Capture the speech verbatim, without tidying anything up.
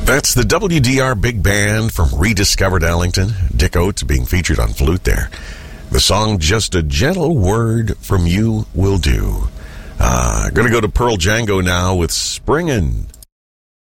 That's the W D R Big Band from Rediscovered Ellington. Dick Oates being featured on flute there. The song, Just a Gentle Word from You Will Do. Uh, going to go to Pearl Django now with Springin'